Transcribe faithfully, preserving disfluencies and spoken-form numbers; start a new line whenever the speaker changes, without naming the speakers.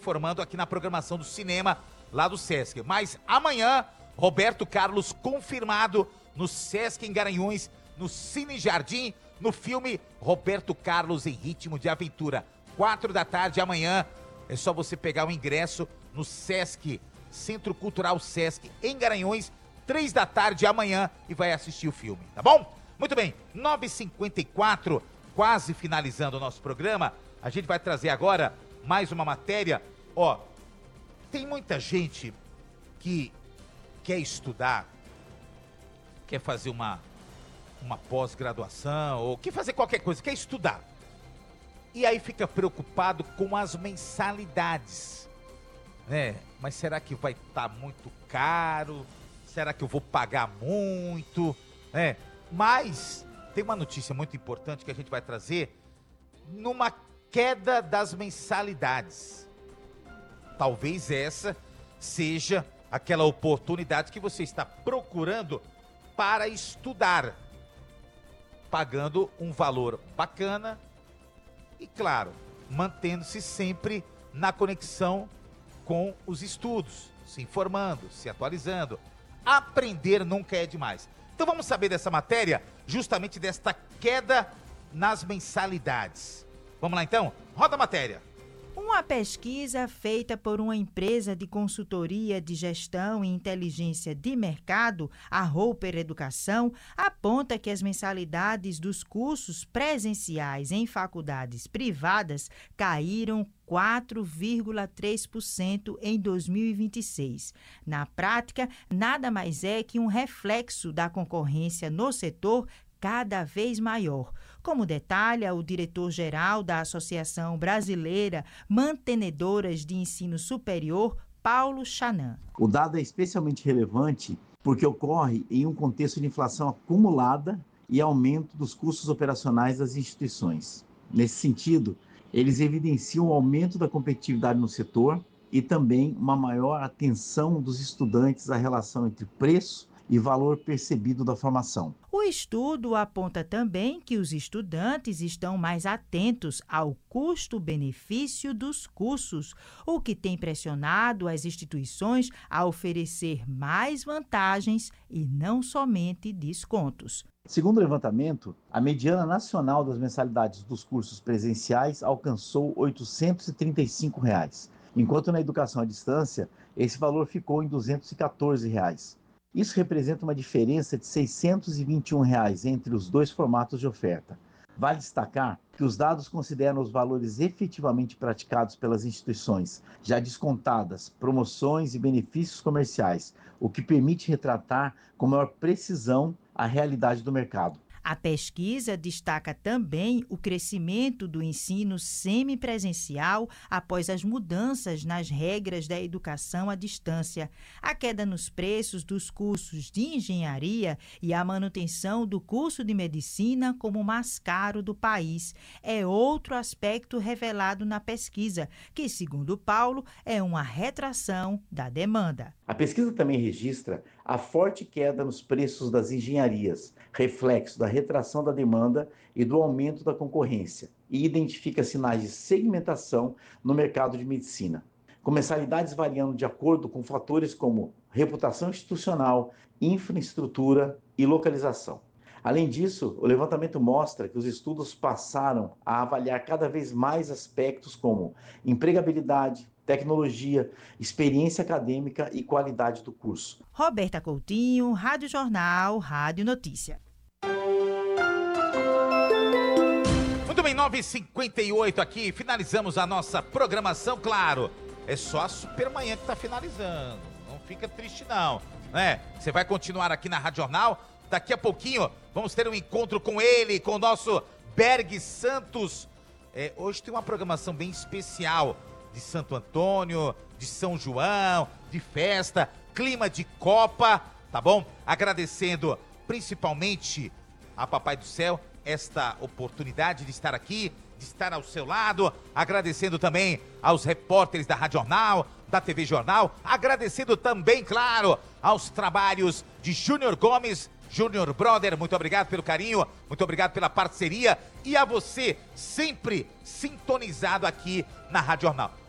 informando aqui na programação do cinema lá do Sesc. Mas amanhã, Roberto Carlos confirmado no Sesc em Garanhuns, no Cine Jardim, no filme Roberto Carlos em Ritmo de Aventura. Quatro da tarde amanhã, é só você pegar o ingresso no Sesc, Centro Cultural Sesc em Garanhuns, três da tarde amanhã e vai assistir o filme, tá bom? Muito bem, nove e cinquenta e quatro, quase finalizando o nosso programa, a gente vai trazer agora mais uma matéria. Ó, tem muita gente que quer estudar, quer fazer uma, uma pós-graduação, ou quer fazer qualquer coisa, quer estudar. E aí fica preocupado com as mensalidades, né? Mas será que vai estar muito caro? Será que eu vou pagar muito? É, mas tem uma notícia muito importante que a gente vai trazer numa queda das mensalidades. Talvez essa seja aquela oportunidade que você está procurando para estudar, pagando um valor bacana e, claro, mantendo-se sempre na conexão com os estudos, se informando, se atualizando. Aprender nunca é demais. Então vamos saber dessa matéria, justamente desta queda nas mensalidades. Vamos lá então? Roda a matéria.
Uma pesquisa feita por uma empresa de consultoria de gestão e inteligência de mercado, a Roper Educação, aponta que as mensalidades dos cursos presenciais em faculdades privadas caíram quatro vírgula três por cento em dois mil e vinte e seis. Na prática, nada mais é que um reflexo da concorrência no setor cada vez maior, como detalha o diretor-geral da Associação Brasileira Mantenedoras de Ensino Superior, Paulo Chanan.
O dado é especialmente relevante porque ocorre em um contexto de inflação acumulada e aumento dos custos operacionais das instituições. Nesse sentido, eles evidenciam o aumento da competitividade no setor e também uma maior atenção dos estudantes à relação entre preço e valor percebido da formação.
O estudo aponta também que os estudantes estão mais atentos ao custo-benefício dos cursos, o que tem pressionado as instituições a oferecer mais vantagens e não somente descontos.
Segundo o levantamento, a mediana nacional das mensalidades dos cursos presenciais alcançou oitocentos e trinta e cinco reais, enquanto na educação à distância, esse valor ficou em duzentos e quatorze reais. Isso representa uma diferença de seiscentos e vinte e um reais entre os dois formatos de oferta. Vale destacar que os dados consideram os valores efetivamente praticados pelas instituições, já descontadas promoções e benefícios comerciais, o que permite retratar com maior precisão a realidade do mercado.
A pesquisa destaca também o crescimento do ensino semipresencial após as mudanças nas regras da educação à distância, a queda nos preços dos cursos de engenharia e a manutenção do curso de medicina como o mais caro do país. É outro aspecto revelado na pesquisa, que, segundo Paulo, é uma retração da demanda.
A pesquisa também registra a forte queda nos preços das engenharias, reflexo da retração da demanda e do aumento da concorrência, e identifica sinais de segmentação no mercado de medicina, com mensalidades variando de acordo com fatores como reputação institucional, infraestrutura e localização. Além disso, o levantamento mostra que os estudos passaram a avaliar cada vez mais aspectos como empregabilidade, tecnologia, experiência acadêmica e qualidade do curso.
Roberta Coutinho, Rádio Jornal, Rádio Notícia.
Muito bem, nove e cinquenta e oito aqui, finalizamos a nossa programação, claro. É só a Supermanhã que está finalizando, não fica triste não, né? Você vai continuar aqui na Rádio Jornal, daqui a pouquinho vamos ter um encontro com ele, com o nosso Berg Santos. É, hoje tem uma programação bem especial, de Santo Antônio, de São João, de festa, clima de Copa, tá bom? Agradecendo principalmente a Papai do Céu esta oportunidade de estar aqui, de estar ao seu lado, agradecendo também aos repórteres da Rádio Jornal, da T V Jornal, agradecendo também, claro, aos trabalhos de Júnior Gomes, Júnior Brother, muito obrigado pelo carinho, muito obrigado pela parceria e a você, sempre sintonizado aqui na Rádio Jornal.